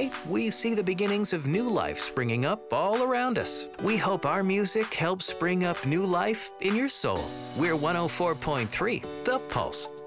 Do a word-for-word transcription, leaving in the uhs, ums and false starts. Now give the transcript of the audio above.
day, we see the beginnings of new life springing up all around us. We hope our music helps spring up new life in your soul. We're one oh four point three, The Pulse.